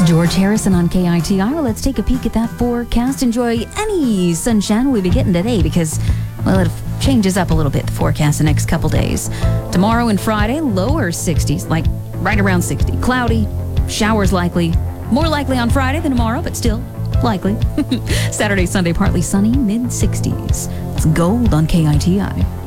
George Harrison on KITI. Well, let's take a peek at that forecast. Enjoy any sunshine we'll be getting today because, well, it changes up a little bit, the forecast, the next couple days. Tomorrow and Friday, lower 60s, like right around 60. Cloudy, showers likely. More likely on Friday than tomorrow, but still likely. Saturday, Sunday, partly sunny, mid-60s. It's Gold on KITI.